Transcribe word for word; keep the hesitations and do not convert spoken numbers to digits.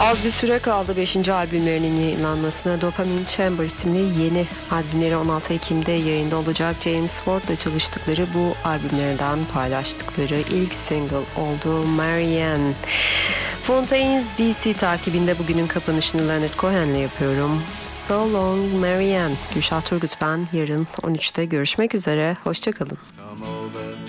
Az bir süre kaldı beşinci albümlerinin yayınlanmasına. Dopamine Chamber isimli yeni albümleri on altı Ekim'de yayında olacak. James Ford'la çalıştıkları bu albümlerden paylaştıkları ilk single oldu Marianne. Fontaines D C takibinde bugünün kapanışını Leonard Cohen'le yapıyorum. So long Marianne. Gülşah Turgut ben. Yarın on üçte görüşmek üzere. Hoşçakalın.